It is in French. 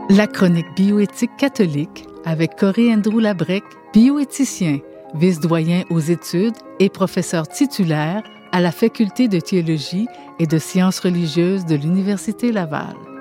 La chronique bioéthique catholique avec Corey Andrew Labrec, bioéthicien, vice-doyen aux études et professeur titulaire à la Faculté de théologie et de sciences religieuses de l'Université Laval.